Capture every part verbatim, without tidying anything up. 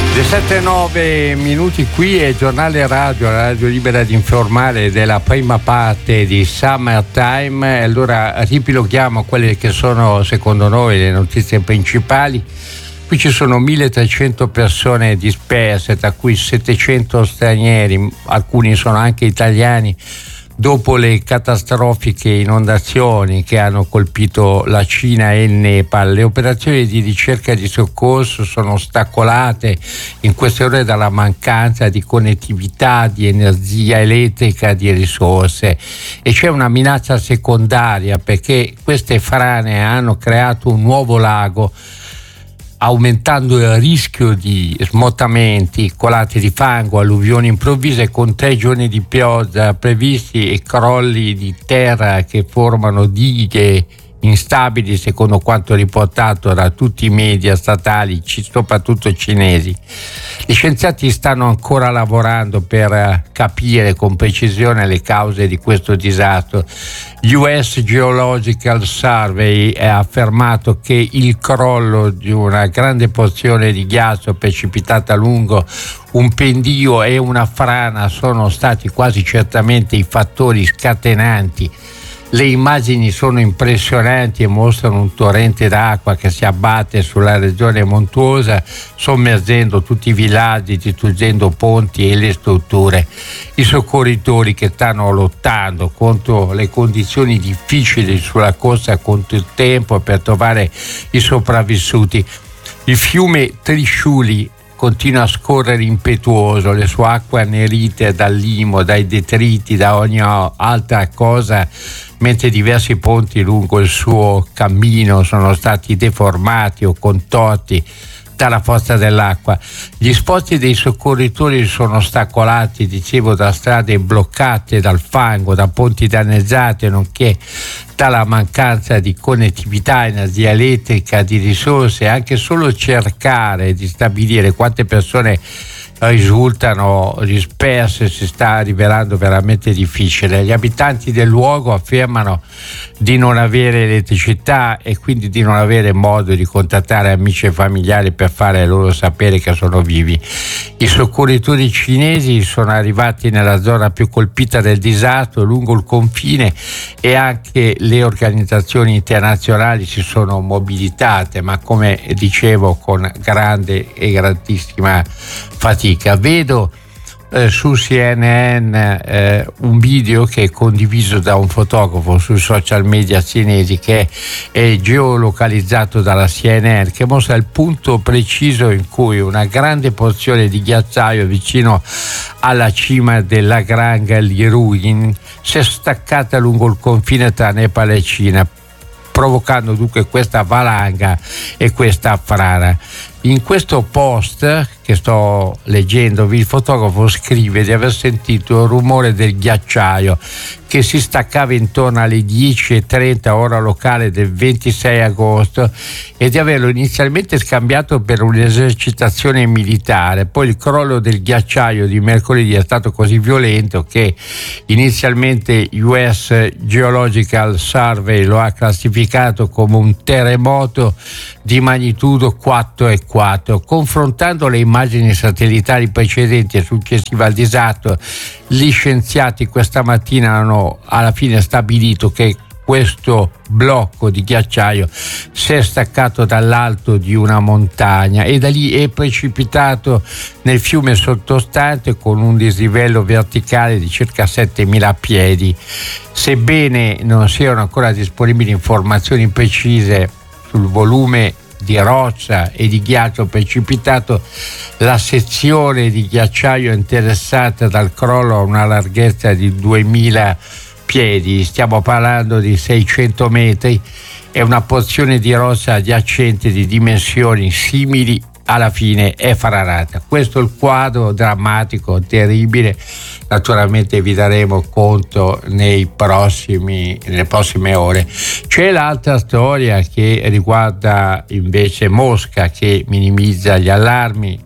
sette e nove minuti, qui è Giornale Radio, la radio libera di informare della prima parte di Summertime. Allora ripiloghiamo quelle che sono secondo noi le notizie principali. Qui ci sono milletrecento persone disperse, tra cui settecento stranieri, alcuni sono anche italiani, dopo le catastrofiche inondazioni che hanno colpito la Cina e il Nepal. Le operazioni di ricerca e di soccorso sono ostacolate in queste ore dalla mancanza di connettività, di energia elettrica, di risorse, e c'è una minaccia secondaria perché queste frane hanno creato un nuovo lago, aumentando il rischio di smottamenti, colate di fango, alluvioni improvvise con tre giorni di pioggia previsti e crolli di terra che formano dighe instabili, secondo quanto riportato da tutti i media statali, soprattutto cinesi. Gli scienziati stanno ancora lavorando per capire con precisione le cause di questo disastro. U S Geological Survey ha affermato che il crollo di una grande porzione di ghiaccio precipitata lungo un pendio e una frana sono stati quasi certamente i fattori scatenanti. Le immagini sono impressionanti e mostrano un torrente d'acqua che si abbatte sulla regione montuosa, sommergendo tutti i villaggi, distruggendo ponti e le strutture. I soccorritori che stanno lottando contro le condizioni difficili sulla costa contro il tempo per trovare i sopravvissuti. Il fiume Trishuli continua a scorrere impetuoso, le sue acque annerite dal limo, dai detriti, da ogni altra cosa, mentre diversi ponti lungo il suo cammino sono stati deformati o contorti dalla forza dell'acqua. Gli sforzi dei soccorritori sono ostacolati, dicevo, da strade bloccate dal fango, da ponti danneggiati, nonché dalla mancanza di connettività, energia elettrica, di risorse. Anche solo cercare di stabilire quante persone risultano disperse si sta rivelando veramente difficile. Gli abitanti del luogo affermano di non avere elettricità e quindi di non avere modo di contattare amici e familiari per fare loro sapere che sono vivi. I soccorritori cinesi sono arrivati nella zona più colpita del disastro, lungo il confine, e anche le organizzazioni internazionali si sono mobilitate, ma come dicevo con grande e grandissima fatica. Vedo eh, su C N N eh, un video che è condiviso da un fotografo sui social media cinesi, che è geolocalizzato dalla C N N, che mostra il punto preciso in cui una grande porzione di ghiacciaio vicino alla cima della Grang Liruin si è staccata lungo il confine tra Nepal e Cina, provocando dunque questa valanga e questa frana. In questo post che sto leggendovi, il fotografo scrive di aver sentito il rumore del ghiacciaio che si staccava intorno alle dieci e trenta ora locale del ventisei agosto e di averlo inizialmente scambiato per un'esercitazione militare. Poi il crollo del ghiacciaio di mercoledì è stato così violento che inizialmente U S Geological Survey lo ha classificato come un terremoto di magnitudo quattro e quattro. Confrontando le immagini satellitari precedenti e successive al disastro, gli scienziati questa mattina hanno alla fine stabilito che questo blocco di ghiacciaio si è staccato dall'alto di una montagna e da lì è precipitato nel fiume sottostante con un dislivello verticale di circa settemila piedi. Sebbene non siano ancora disponibili informazioni precise sul volume di roccia e di ghiaccio precipitato, la sezione di ghiacciaio interessata dal crollo ha una larghezza di duemila piedi, stiamo parlando di seicento metri, e una porzione di roccia adiacente di dimensioni simili alla fine è franata. Questo è il quadro drammatico, terribile. Naturalmente vi daremo conto nei prossimi, nelle prossime ore. C'è l'altra storia che riguarda invece Mosca, che minimizza gli allarmi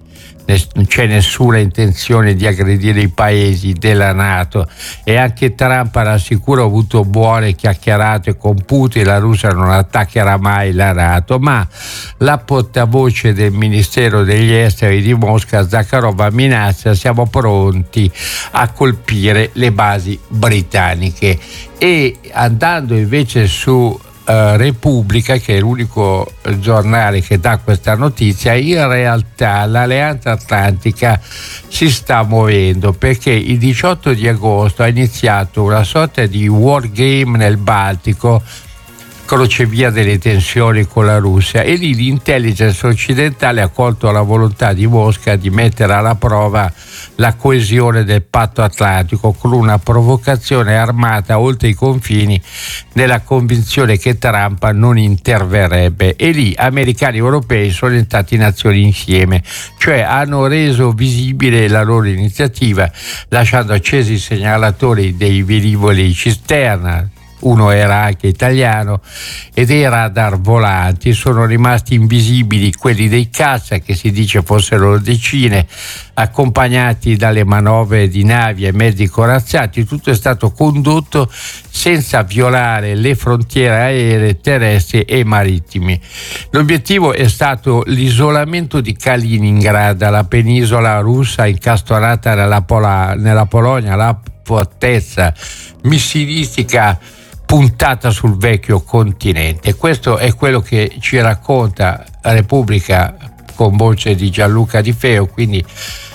non c'è nessuna intenzione di aggredire i paesi della NATO, e anche Trump rassicura ha avuto buone chiacchierate con Putin, la Russia non attaccherà mai la NATO, ma la portavoce del Ministero degli Esteri di Mosca, Zakharova, minaccia: siamo pronti a colpire le basi britanniche. E andando invece su Uh, Repubblica, che è l'unico giornale che dà questa notizia, in realtà l'Alleanza Atlantica si sta muovendo, perché il diciotto di agosto ha iniziato una sorta di war game nel Baltico, crocevia delle tensioni con la Russia, e lì l'intelligence occidentale ha colto la volontà di Mosca di mettere alla prova la coesione del patto atlantico con una provocazione armata oltre i confini, nella convinzione che Trump non interverrebbe. E lì americani e europei sono diventati nazioni insieme, cioè hanno reso visibile la loro iniziativa, lasciando accesi i segnalatori dei velivoli cisterna, uno era anche italiano, e dei radar volanti. Sono rimasti invisibili quelli dei caccia, che si dice fossero decine, accompagnati dalle manovre di navi e mezzi corazzati. Tutto è stato condotto senza violare le frontiere aeree, terrestri e marittimi. L'obiettivo è stato l'isolamento di Kaliningrad, la penisola russa incastonata nella, Pola- nella Polonia, la fortezza missilistica puntata sul vecchio continente. Questo è quello che ci racconta Repubblica con voce di Gianluca Di Feo, quindi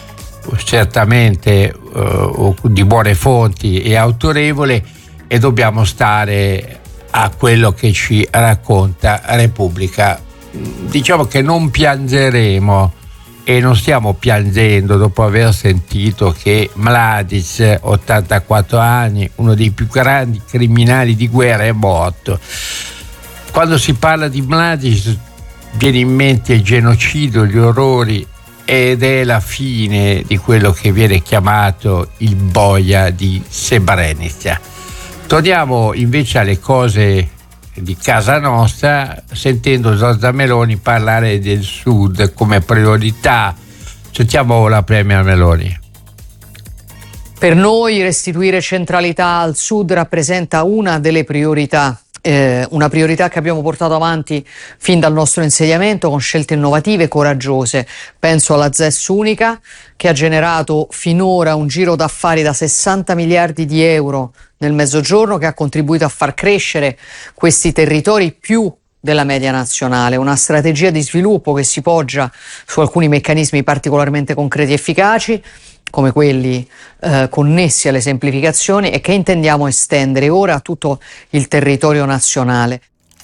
certamente uh, di buone fonti e autorevole, e dobbiamo stare a quello che ci racconta Repubblica. Diciamo che non piangeremo, e non stiamo piangendo dopo aver sentito che Mladic, ottantaquattro anni, uno dei più grandi criminali di guerra, è morto. Quando si parla di Mladic viene in mente il genocidio, gli orrori, ed è la fine di quello che viene chiamato il boia di Srebrenica. Torniamo invece alle cose di casa nostra, sentendo Giorgia Meloni parlare del Sud come priorità. Sentiamo la Premier Meloni. Per noi restituire centralità al Sud rappresenta una delle priorità, eh, una priorità che abbiamo portato avanti fin dal nostro insediamento con scelte innovative e coraggiose. Penso alla Z E S unica, che ha generato finora un giro d'affari da sessanta miliardi di euro nel Mezzogiorno, che ha contribuito a far crescere questi territori più della media nazionale. Una strategia di sviluppo che si poggia su alcuni meccanismi particolarmente concreti e efficaci, come quelli eh, connessi alle semplificazioni, e che intendiamo estendere ora a tutto il territorio nazionale.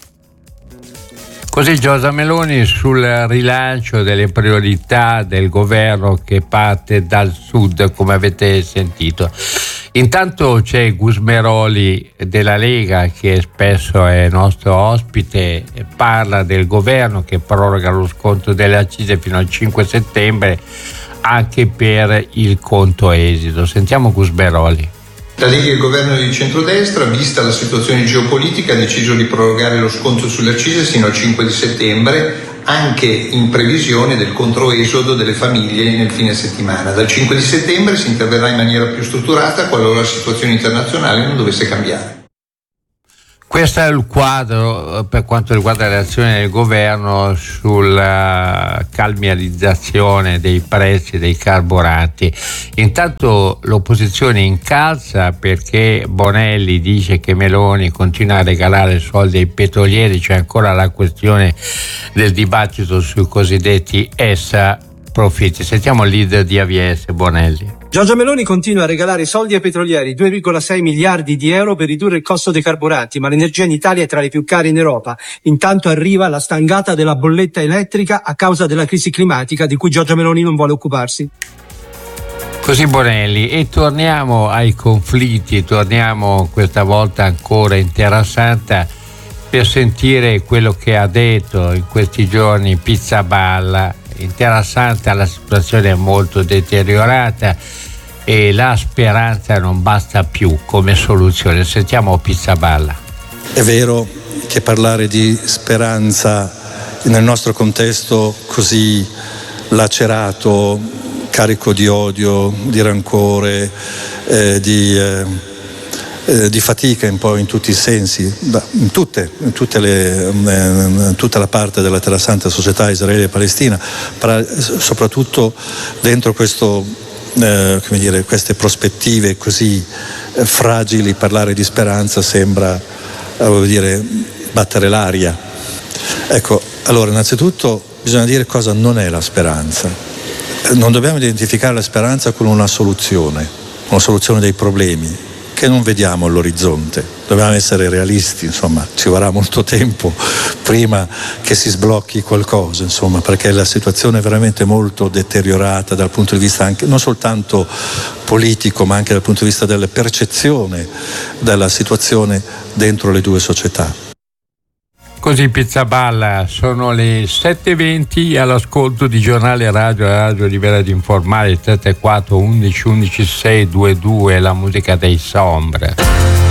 Così Giorgia Meloni sul rilancio delle priorità del governo che parte dal Sud, come avete sentito. Intanto c'è Gusmeroli della Lega, che spesso è nostro ospite, e parla del governo che proroga lo sconto delle accise fino al cinque settembre anche per il conto esito. Sentiamo Gusmeroli. La Lega e il governo di centrodestra, vista la situazione geopolitica, ha deciso di prorogare lo sconto sulle accise fino al cinque di settembre, anche in previsione del controesodo delle famiglie nel fine settimana. Dal cinque di settembre si interverrà in maniera più strutturata qualora la situazione internazionale non dovesse cambiare. Questo è il quadro per quanto riguarda le azioni del governo sulla calmierizzazione dei prezzi dei carburanti. Intanto l'opposizione incalza perché Bonelli dice che Meloni continua a regalare soldi ai petrolieri. C'è ancora la questione del dibattito sui cosiddetti extra profitti. Sentiamo il leader di A V S, Bonelli. Giorgia Meloni continua a regalare soldi ai petrolieri, due virgola sei miliardi di euro per ridurre il costo dei carburanti, ma l'energia in Italia è tra le più care in Europa. Intanto arriva la stangata della bolletta elettrica a causa della crisi climatica di cui Giorgia Meloni non vuole occuparsi. Così Bonelli, e torniamo ai conflitti, torniamo questa volta ancora in Terra Santa per sentire quello che ha detto in questi giorni Pizzaballa. In Terra Santa la situazione è molto deteriorata e la speranza non basta più come soluzione. Sentiamo Pizzaballa. È vero che parlare di speranza nel nostro contesto così lacerato carico di odio, di rancore, eh, di, eh, eh, di fatica un po' in tutti i sensi, in tutte, in tutte le, in tutta la parte della Terra Santa, società Israele e Palestina, soprattutto dentro questo, eh, come dire, queste prospettive così eh, fragili. Parlare di speranza sembra, eh, voglio dire, battere l'aria. Ecco, allora innanzitutto bisogna dire cosa non è la speranza. Non dobbiamo identificare la speranza con una soluzione, una soluzione dei problemi che non vediamo all'orizzonte. Dobbiamo essere realisti, insomma, ci vorrà molto tempo prima che si sblocchi qualcosa, insomma, perché la situazione è veramente molto deteriorata dal punto di vista anche non soltanto politico, ma anche dal punto di vista della percezione della situazione dentro le due società. Così Pizzaballa, sono le sette e venti all'ascolto di Giornale Radio, Radio Libera di Informare, trentaquattro undici undici sei ventidue, la musica dei Sombre.